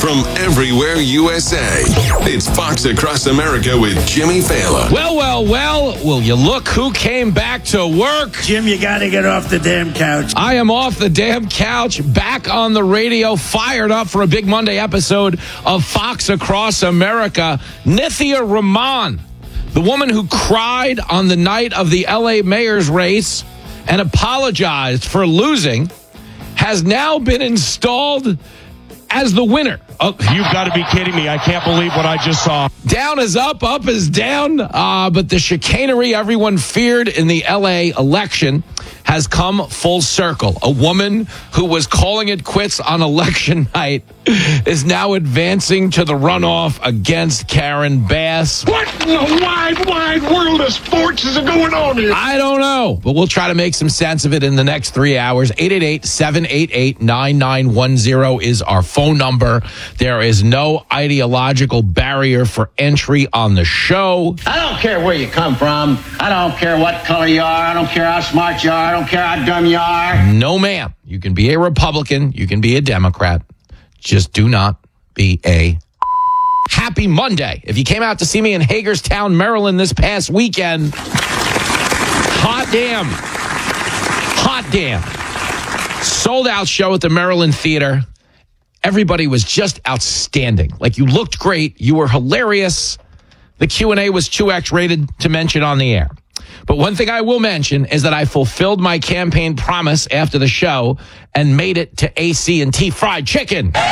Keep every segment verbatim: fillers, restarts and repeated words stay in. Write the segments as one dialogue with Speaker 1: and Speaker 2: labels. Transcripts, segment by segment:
Speaker 1: from everywhere U S A. It's Fox Across America with Jimmy Fallon.
Speaker 2: Well, well, well, will you look who came back to work?
Speaker 3: Jim, you got to get off the damn couch.
Speaker 2: I am off the damn couch, back on the radio, fired up for a big Monday episode of Fox Across America. Nithya Rahman, the woman who cried on the night of the L A mayor's race and apologized for losing, has now been installed as the winner. Oh,
Speaker 4: you've got to be kidding me. I can't believe what I just saw.
Speaker 2: Down is up, up is down. Uh, but the chicanery everyone feared in the L A election has come full circle. A woman who was calling it quits on election night is now advancing to the runoff against Karen Bass.
Speaker 4: What in the wide, wide world of sports is going on here?
Speaker 2: I don't know, but we'll try to make some sense of it in the next three hours. eight eight eight, seven eight eight, nine nine one zero is our phone number. There is no ideological barrier for entry on the show.
Speaker 5: I don't care where you come from. I don't care what color you are. I don't care how smart you are. I don't care how dumb you are.
Speaker 2: No, ma'am. You can be a Republican. You can be a Democrat. Just do not be a happy Monday. If you came out to see me in Hagerstown, Maryland this past weekend, hot damn. Hot damn. Sold out show at the Maryland Theater. Everybody was just outstanding. Like, you looked great. You were hilarious. The Q and A was two X rated to mention on the air. But one thing I will mention is that I fulfilled my campaign promise after the show and made it to A C and T Fried Chicken. And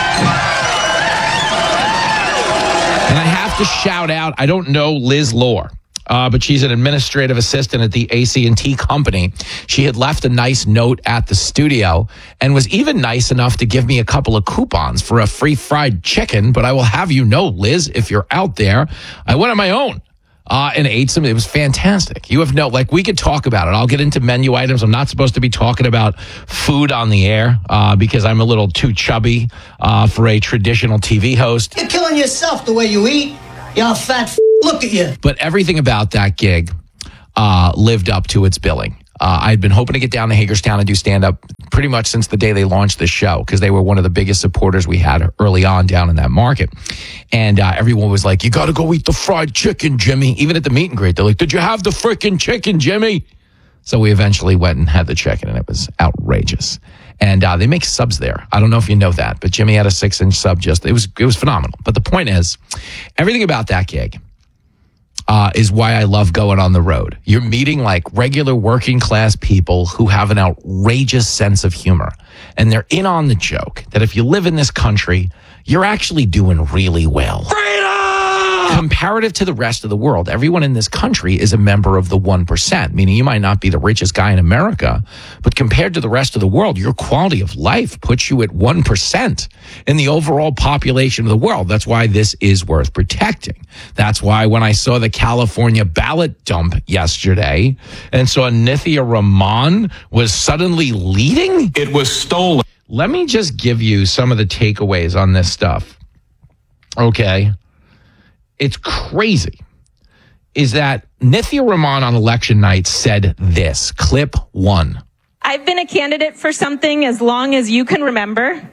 Speaker 2: I have to shout out, I don't know Liz Lohr, uh, but she's an administrative assistant at the A C and T company. She had left a nice note at the studio and was even nice enough to give me a couple of coupons for a free fried chicken. But I will have you know, Liz, if you're out there, I went on my own. Uh, and ate some. It was fantastic. You have no, like, we could talk about it. I'll get into menu items. I'm not supposed to be talking about food on the air uh, because I'm a little too chubby uh, for a traditional T V host.
Speaker 6: You're killing yourself the way you eat. You're a fat f- Look at you.
Speaker 2: But everything about that gig uh, lived up to its billing. Uh, I'd been hoping to get down to Hagerstown and do stand-up pretty much since the day they launched the show because they were one of the biggest supporters we had early on down in that market. And uh, everyone was like, you got to go eat the fried chicken, Jimmy. Even at the meet and greet, they're like, did you have the freaking chicken, Jimmy? So we eventually went and had the chicken, and it was outrageous. And uh, they make subs there. I don't know if you know that, but Jimmy had a six-inch sub. Just it was it was phenomenal. But the point is, everything about that gig Uh, is why I love going on the road. You're meeting like regular working class people who have an outrageous sense of humor. And they're in on the joke that if you live in this country, you're actually doing really well. Freedom! Comparative to the rest of the world, everyone in this country is a member of the one percent, meaning you might not be the richest guy in America, but compared to the rest of the world, your quality of life puts you at one percent in the overall population of the world. That's why this is worth protecting. That's why when I saw the California ballot dump yesterday and saw Nithya Rahman was suddenly leading,
Speaker 4: It was stolen.
Speaker 2: let me just give you some of the takeaways on this stuff. Okay. It's crazy. Is that Nithya Rahman on election night said this, clip one.
Speaker 7: I've been a candidate for something as long as you can remember.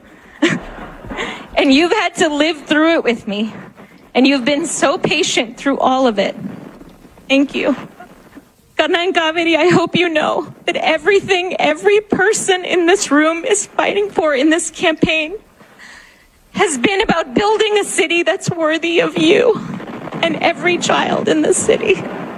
Speaker 7: And you've had to live through it with me. And you've been so patient through all of it. Thank you. Kanan Kaveri, I hope you know that everything every person in this room is fighting for in this campaign has been about building a city that's worthy of you and every child in the city.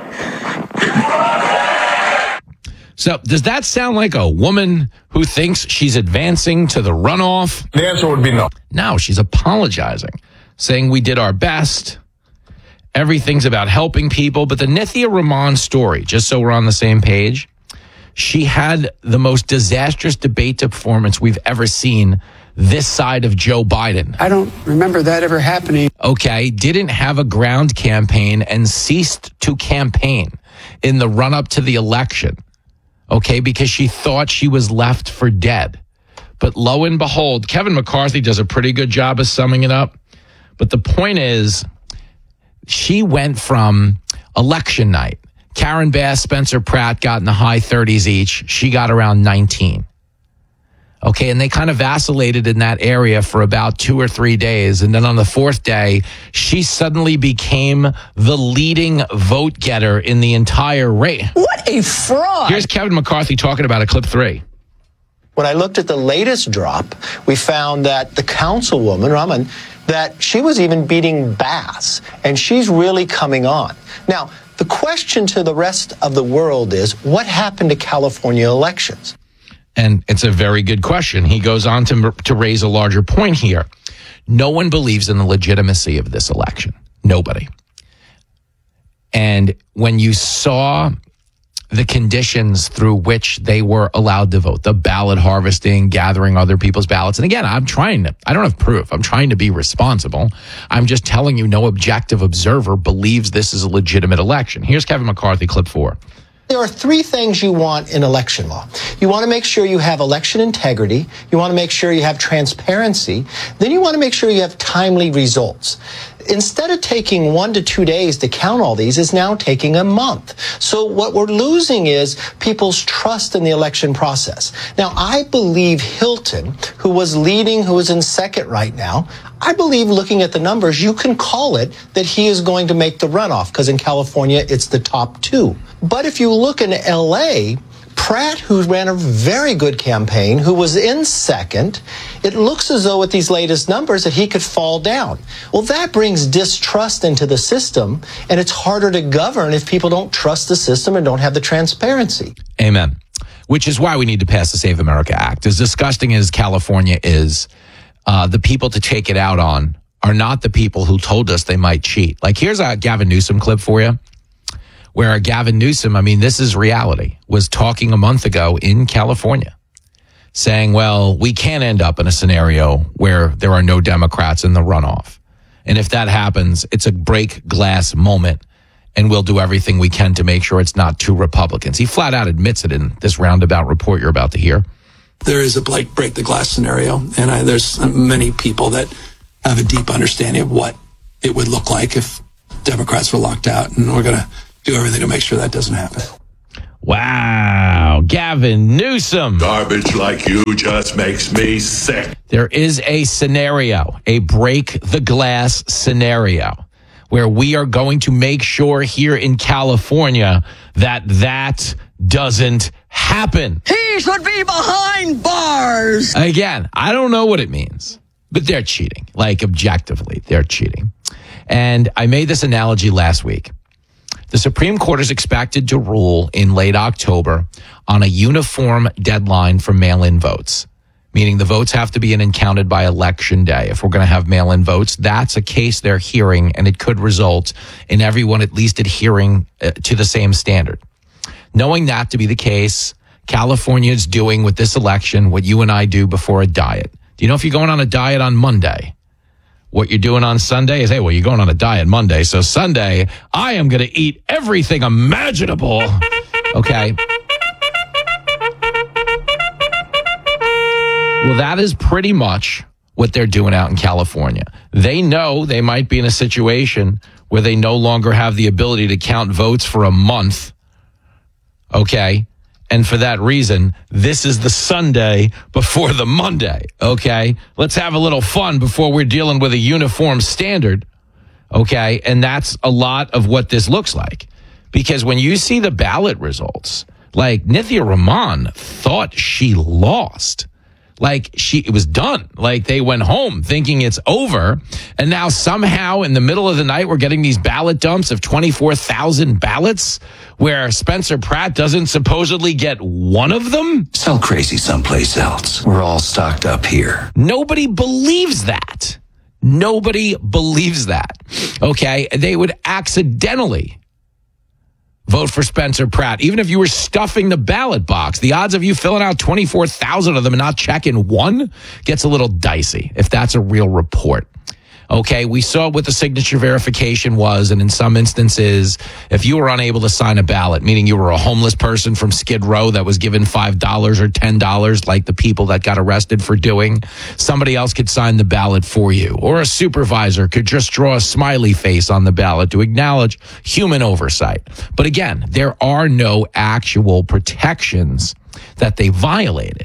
Speaker 2: So does that sound like a woman who thinks she's advancing to the runoff?
Speaker 4: The answer would be no.
Speaker 2: No, she's apologizing, saying we did our best. Everything's about helping people. But the Nithya Rahman story, just so we're on the same page, she had the most disastrous debate performance we've ever seen this side of Joe Biden.
Speaker 8: I don't remember that ever happening.
Speaker 2: Okay, didn't have a ground campaign and ceased to campaign in the run-up to the election. Okay, because she thought she was left for dead. But lo and behold, Kevin McCarthy does a pretty good job of summing it up. But the point is, she went from election night. Karen Bass, Spencer Pratt got in the high thirties each. She got around nineteen. Okay, and they kind of vacillated in that area for about two or three days. And then on the fourth day, she suddenly became the leading vote getter in the entire race.
Speaker 6: What a fraud.
Speaker 2: Here's Kevin McCarthy talking about it, clip three.
Speaker 9: When I looked at the latest drop, we found that the councilwoman, Raman, that she was even beating Bass, and she's really coming on. Now, the question to the rest of the world is, what happened to California elections?
Speaker 2: And it's a very good question. He goes on to, to raise a larger point here. No one believes in the legitimacy of this election. Nobody. And when you saw the conditions through which they were allowed to vote, the ballot harvesting, gathering other people's ballots. And again, I'm trying to, I don't have proof. I'm trying to be responsible. I'm just telling you no objective observer believes this is a legitimate election. Here's Kevin McCarthy, clip four.
Speaker 9: There are three things you want in election law. You want to make sure you have election integrity. You want to make sure you have transparency. Then you want to make sure you have timely results. Instead of taking one to two days to count all these, it's now taking a month. So what we're losing is people's trust in the election process. Now, I believe Hilton, who was leading, who is in second right now, I believe looking at the numbers, you can call it that he is going to make the runoff, because in California, it's the top two. But if you look in L A, Pratt, who ran a very good campaign, who was in second, it looks as though with these latest numbers that he could fall down. Well, that brings distrust into the system, and it's harder to govern if people don't trust the system and don't have the transparency.
Speaker 2: Amen. Which is why we need to pass the Save America Act. As disgusting as California is, uh, the people to take it out on are not the people who told us they might cheat. Like, here's a Gavin Newsom clip for you, where Gavin Newsom, I mean, this is reality, was talking a month ago in California, saying, well, we can't end up in a scenario where there are no Democrats in the runoff. And if that happens, it's a break glass moment, and we'll do everything we can to make sure it's not two Republicans. He flat out admits it in this roundabout report you're about to hear.
Speaker 8: There is a break, break the glass scenario, and I, there's many people that have a deep understanding of what it would look like if Democrats were locked out, and we're going to do everything to make sure that doesn't happen.
Speaker 2: Wow. Gavin Newsom.
Speaker 4: Garbage like you just makes me sick.
Speaker 2: There is a scenario, a break the glass scenario, where we are going to make sure here in California that that doesn't happen.
Speaker 6: He should be behind bars.
Speaker 2: Again, I don't know what it means, but they're cheating. Like, objectively, they're cheating. And I made this analogy last week. The Supreme Court is expected to rule in late October on a uniform deadline for mail-in votes, meaning the votes have to be in and counted by election day. If we're going to have mail-in votes, that's a case they're hearing, and it could result in everyone at least adhering uh, to the same standard. Knowing that to be the case, California is doing with this election what you and I do before a diet. Do you know if you're going on a diet on Monday, what you're doing on Sunday is, hey, well, you're going on a diet Monday. So Sunday, I am going to eat everything imaginable. Okay. Well, that is pretty much what they're doing out in California. They know they might be in a situation where they no longer have the ability to count votes for a month. Okay. And for that reason, this is the Sunday before the Monday, okay? Let's have a little fun before we're dealing with a uniform standard, okay? And that's a lot of what this looks like. Because when you see the ballot results, like Nithya Raman thought she lost. Like she, it was done. Like they went home thinking it's over. And now somehow in the middle of the night, we're getting these ballot dumps of twenty-four thousand ballots where Spencer Pratt doesn't supposedly get one of them.
Speaker 10: Sell crazy someplace else. We're all stocked up here.
Speaker 2: Nobody believes that. Nobody believes that. Okay. They would accidentally vote for Spencer Pratt. Even if you were stuffing the ballot box, the odds of you filling out twenty-four thousand of them and not checking one gets a little dicey if that's a real report. Okay, we saw what the signature verification was, and in some instances, if you were unable to sign a ballot, meaning you were a homeless person from Skid Row that was given five dollars or ten dollars, like the people that got arrested for doing, somebody else could sign the ballot for you. Or a supervisor could just draw a smiley face on the ballot to acknowledge human oversight. But again, there are no actual protections that they violated.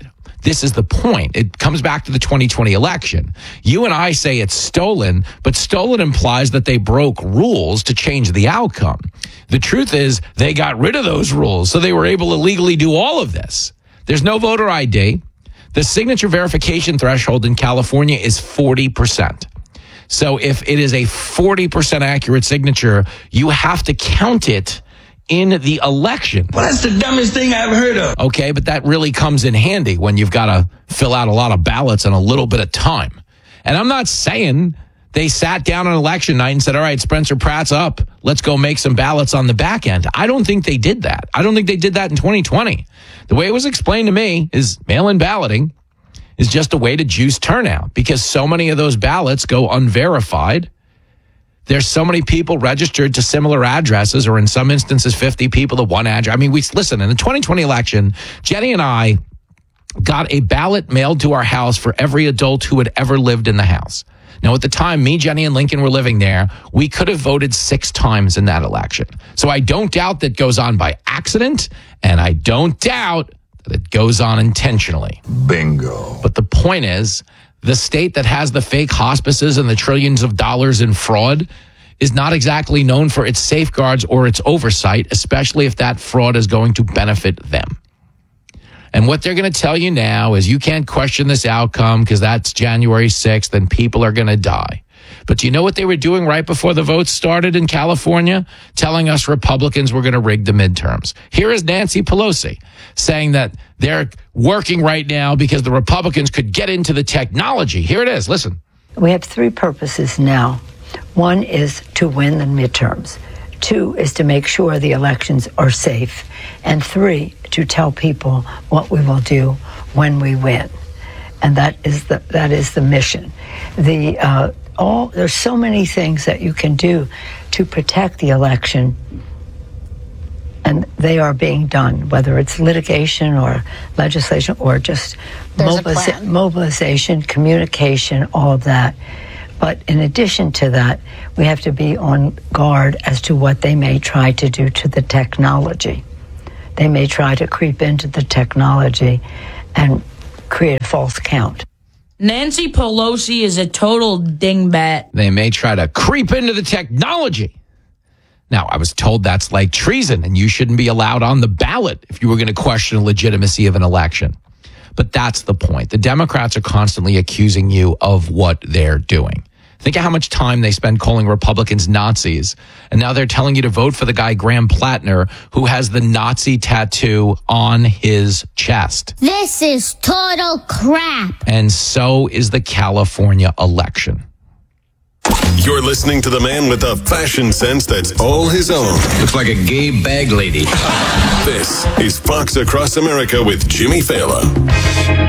Speaker 2: this is the point. It comes back to the twenty twenty election. You and I say it's stolen, but stolen implies that they broke rules to change the outcome. The truth is they got rid of those rules, so they were able to legally do all of this. There's no voter I D. The signature verification threshold in California is forty percent. So if it is a forty percent accurate signature, you have to count it in the election.
Speaker 11: Well, that's the dumbest thing I've heard of.
Speaker 2: Okay, but that really comes in handy when you've got to fill out a lot of ballots in a little bit of time. And I'm not saying they sat down on election night and said, all right, Spencer Pratt's up. Let's go make some ballots on the back end. I don't think they did that. I don't think they did that in twenty twenty. The way it was explained to me is mail-in balloting is just a way to juice turnout because so many of those ballots go unverified. There's so many people registered to similar addresses, or in some instances, fifty people to one address. I mean, we listen, in the twenty twenty election, Jenny and I got a ballot mailed to our house for every adult who had ever lived in the house. Now, at the time, me, Jenny, and Lincoln were living there. We could have voted six times in that election. So I don't doubt that goes on by accident, and I don't doubt that it goes on intentionally.
Speaker 11: Bingo.
Speaker 2: But the point is, the state that has the fake hospices and the trillions of dollars in fraud is not exactly known for its safeguards or its oversight, especially if that fraud is going to benefit them. And what they're going to tell you now is you can't question this outcome because that's January sixth and people are going to die. But do you know what they were doing right before the votes started in California? Telling us Republicans were going to rig the midterms. Here is Nancy Pelosi saying that they're working right now because the Republicans could get into the technology. Here it is. Listen.
Speaker 12: We have three purposes now. One is to win the midterms. Two is to make sure the elections are safe. And three, to tell people what we will do when we win. And that is the that is the mission. The uh, all there's so many things that you can do to protect the election, and they are being done, whether it's litigation or legislation or just mobiliza- mobilization, communication, all of that. But in addition to that, we have to be on guard as to what they may try to do to the technology. They may try to creep into the technology and create a false count.
Speaker 13: Nancy Pelosi is a total dingbat.
Speaker 2: They may try to creep into the technology. Now, I was told that's like treason, and you shouldn't be allowed on the ballot if you were going to question the legitimacy of an election. But that's the point. The Democrats are constantly accusing you of what they're doing. Think of how much time they spend calling Republicans Nazis. And now they're telling you to vote for the guy, Graham Plattner, who has the Nazi tattoo on his chest.
Speaker 14: This is total crap.
Speaker 2: And so is the California election.
Speaker 1: You're listening to the man with the fashion sense that's all his own.
Speaker 10: Looks like a gay bag lady.
Speaker 1: This is Fox Across America with Jimmy Fallon.